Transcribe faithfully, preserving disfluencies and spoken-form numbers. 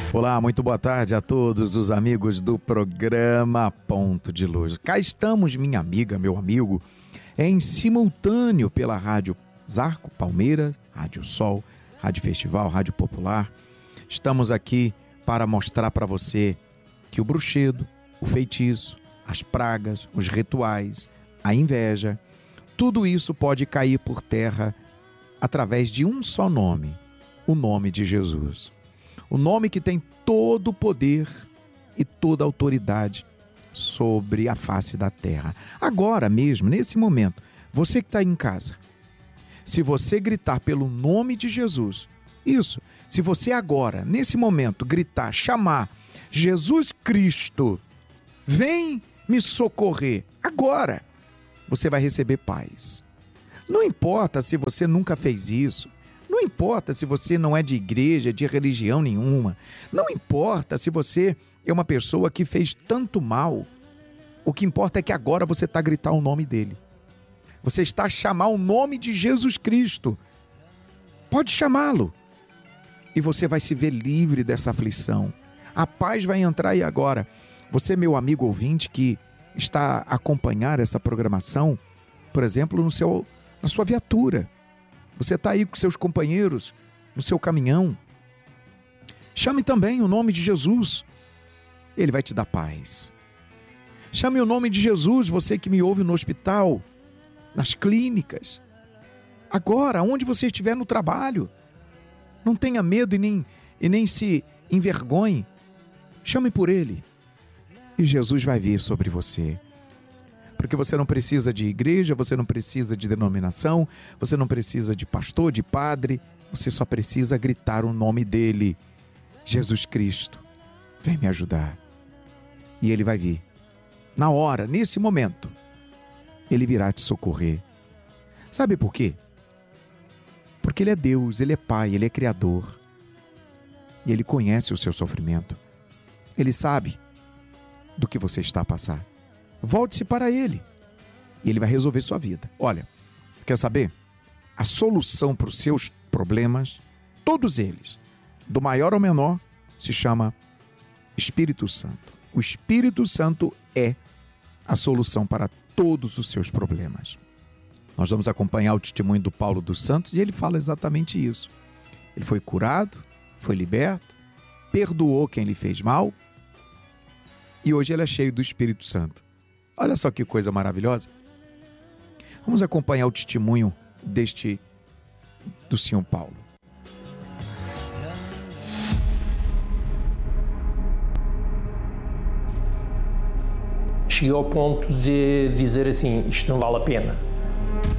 Olá, muito boa tarde a todos os amigos do programa Ponto de Luz. Cá estamos, minha amiga, meu amigo, em simultâneo pela Rádio Zarco, Palmeiras, Rádio Sol, Rádio Festival, Rádio Popular. Estamos aqui para mostrar para você que o bruxedo, o feitiço, as pragas, os rituais, a inveja, tudo isso pode cair por terra através de um só nome, o nome de Jesus. O nome que tem todo o poder e toda a autoridade sobre a face da terra. Agora mesmo, nesse momento, você que está em casa, se você gritar pelo nome de Jesus, isso, se você agora, nesse momento, gritar, chamar Jesus Cristo, vem me socorrer, agora, você vai receber paz. Não importa se você nunca fez isso, não importa se você não é de igreja, de religião nenhuma, não importa se você é uma pessoa que fez tanto mal, o que importa é que agora você está a gritar o nome dele. Você está a chamar o nome de Jesus Cristo. Pode chamá-lo. E você vai se ver livre dessa aflição. A paz vai entrar aí agora. Você, meu amigo ouvinte, que está a acompanhar essa programação, por exemplo, no seu, na sua viatura. Você está aí com seus companheiros, no seu caminhão. Chame também o nome de Jesus. Ele vai te dar paz. Chame o nome de Jesus, você que me ouve no hospital, nas clínicas. Agora, onde você estiver no trabalho, não tenha medo e nem, e nem se envergonhe. Chame por ele. E Jesus vai vir sobre você. Porque você não precisa de igreja, você não precisa de denominação, você não precisa de pastor, de padre, você só precisa gritar o nome dele. Jesus Cristo, vem me ajudar. E ele vai vir. Na hora, nesse momento, ele virá te socorrer. Sabe por quê? Porque ele é Deus, ele é Pai, ele é Criador. E ele conhece o seu sofrimento. Ele sabe do que você está a passar. Volte-se para ele e ele vai resolver sua vida. Olha, quer saber? A solução para os seus problemas, todos eles, do maior ao menor, se chama Espírito Santo. O Espírito Santo é a solução para todos os seus problemas. Nós vamos acompanhar o testemunho do Paulo dos Santos e ele fala exatamente isso. Ele foi curado, foi liberto, perdoou quem lhe fez mal e hoje ele é cheio do Espírito Santo. Olha só que coisa maravilhosa. Vamos acompanhar o testemunho deste, do senhor Paulo. Cheguei ao ponto de dizer assim, isto não vale a pena.